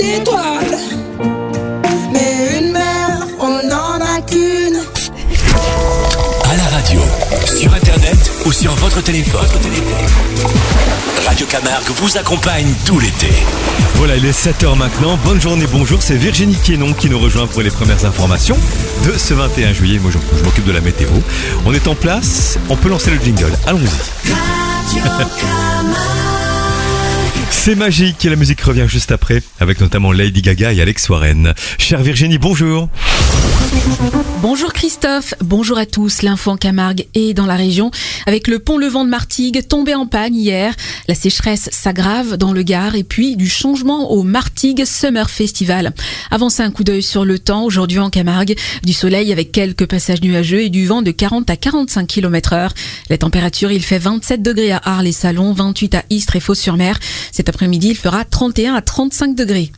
d'étoiles. Mais une mère, on n'en a qu'une. À la radio, sur internet ou sur votre téléphone. Radio Camargue vous accompagne tout l'été. Voilà, il est 7h maintenant. Bonne journée, bonjour. C'est Virginie Quénon qui nous rejoint pour les premières informations de ce 21 juillet. Moi, je m'occupe de la météo. On est en place. On peut lancer le jingle. Allons-y. Radio Camargue. C'est magique et la musique revient juste après, avec notamment Lady Gaga et Alex Warren. Chère Virginie, bonjour. Bonjour Christophe, bonjour à tous. L'info en Camargue et dans la région. Avec le pont Levant de Martigues tombé en panne hier, la sécheresse s'aggrave dans le Gard et puis du changement au Martigues Summer Festival. Avancez un coup d'œil sur le temps. Aujourd'hui en Camargue, du soleil avec quelques passages nuageux et du vent de 40 à 45 km/h. La température, il fait 27 degrés à Arles et Salon, 28 à Istres et Fos-sur-Mer. Cet après-midi, il fera 31 à 35 degrés.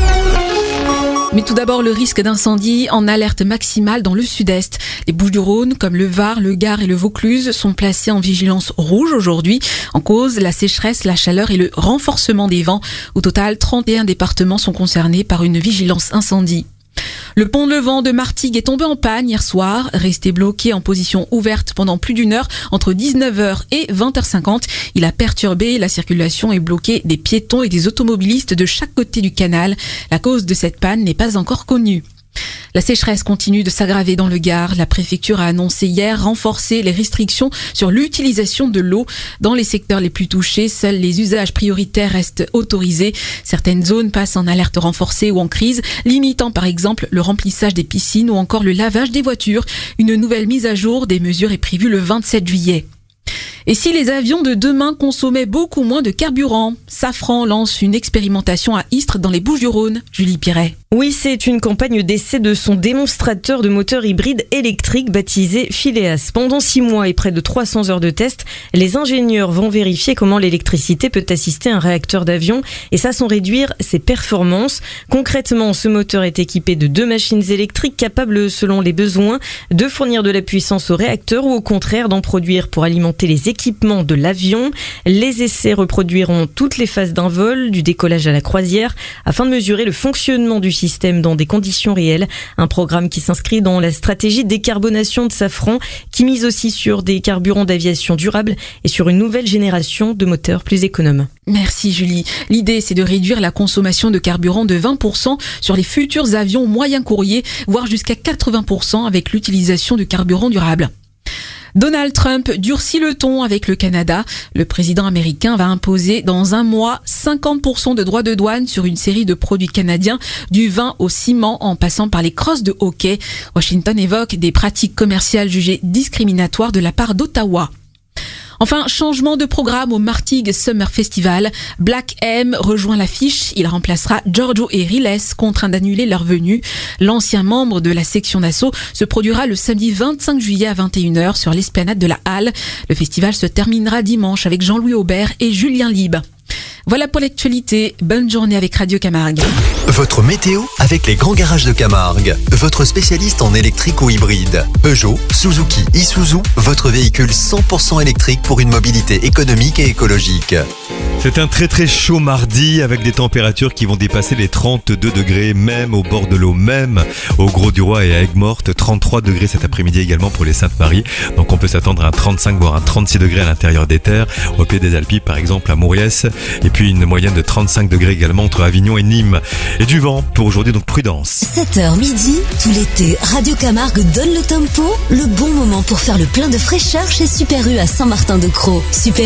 Mais tout d'abord, le risque d'incendie en alerte maximale dans le sud-est. Les Bouches-du-Rhône, comme le Var, le Gard et le Vaucluse, sont placés en vigilance rouge aujourd'hui. En cause, la sécheresse, la chaleur et le renforcement des vents. Au total, 31 départements sont concernés par une vigilance incendie. Le pont Levant de Martigues est tombé en panne hier soir, resté bloqué en position ouverte pendant plus d'une heure entre 19h et 20h50. Il a perturbé la circulation et bloqué des piétons et des automobilistes de chaque côté du canal. La cause de cette panne n'est pas encore connue. La sécheresse continue de s'aggraver dans le Gard. La préfecture a annoncé hier renforcer les restrictions sur l'utilisation de l'eau. Dans les secteurs les plus touchés, seuls les usages prioritaires restent autorisés. Certaines zones passent en alerte renforcée ou en crise, limitant par exemple le remplissage des piscines ou encore le lavage des voitures. Une nouvelle mise à jour des mesures est prévue le 27 juillet. Et si les avions de demain consommaient beaucoup moins de carburant? Safran lance une expérimentation à Istres dans les Bouches-du-Rhône. Julie Piret. Oui, c'est une campagne d'essai de son démonstrateur de moteur hybride électrique baptisé Phileas. Pendant 6 mois et près de 300 heures de test, les ingénieurs vont vérifier comment l'électricité peut assister un réacteur d'avion et ça sans réduire ses performances. Concrètement, ce moteur est équipé de 2 machines électriques capables, selon les besoins, de fournir de la puissance au réacteur ou au contraire d'en produire pour alimenter les équipements de l'avion. Les essais reproduiront toutes les phases d'un vol, du décollage à la croisière, afin de mesurer le fonctionnement du système dans des conditions réelles. Un programme qui s'inscrit dans la stratégie de décarbonation de Safran, qui mise aussi sur des carburants d'aviation durables et sur une nouvelle génération de moteurs plus économes. Merci Julie. L'idée, c'est de réduire la consommation de carburant de 20% sur les futurs avions moyens courriers, voire jusqu'à 80% avec l'utilisation de carburant durable. Donald Trump durcit le ton avec le Canada. Le président américain va imposer dans un mois 50% de droits de douane sur une série de produits canadiens, du vin au ciment en passant par les crosses de hockey. Washington évoque des pratiques commerciales jugées discriminatoires de la part d'Ottawa. Enfin, changement de programme au Martigues Summer Festival. Black M rejoint l'affiche. Il remplacera Giorgio et Riles, contraints d'annuler leur venue. L'ancien membre de la section d'assaut se produira le samedi 25 juillet à 21h sur l'esplanade de la Halle. Le festival se terminera dimanche avec Jean-Louis Aubert et Julien Lieb. Voilà pour l'actualité. Bonne journée avec Radio Camargue. Votre météo avec les grands garages de Camargue. Votre spécialiste en électrique ou hybride. Peugeot, Suzuki, Isuzu, votre véhicule 100% électrique pour une mobilité économique et écologique. C'est un très très chaud mardi avec des températures qui vont dépasser les 32 degrés, même au bord de l'eau, même au Gros-du-Roi et à Aigues-Mortes. 33 degrés cet après-midi également pour les Saintes-Maries. Donc on peut s'attendre à un 35 voire un 36 degrés à l'intérieur des terres. Au pied des Alpes par exemple à Mauriès. Et puis une moyenne de 35 degrés également entre Avignon et Nîmes. Et du vent pour aujourd'hui, donc prudence. 7h midi, tout l'été, Radio Camargue donne le tempo, le bon moment pour faire le plein de fraîcheur chez Super U à Saint-Martin-de-Crau. Super